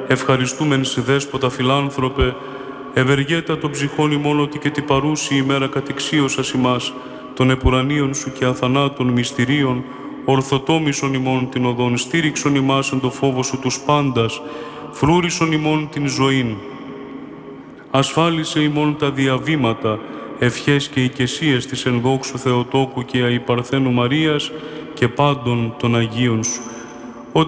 ευχαριστούμεν σε δέσποτα φιλάνθρωπε, ευεργέτα των ψυχών ημών ότι και την παρούση ημέρα κατηξίωσας ημάς, των επουρανίων σου και αθανάτων μυστηρίων, ορθοτόμησον ημών την οδόν, στήριξον ημάς εν το φόβο σου τους πάντας, φρούρισον ημών την ζωήν. Ασφάλισε ημών τα διαβήματα, ευχές και οικεσίες της εν δόξου Θεοτόκου και αϊπαρθένου Μαρίας και πάντων των Αγίων σου.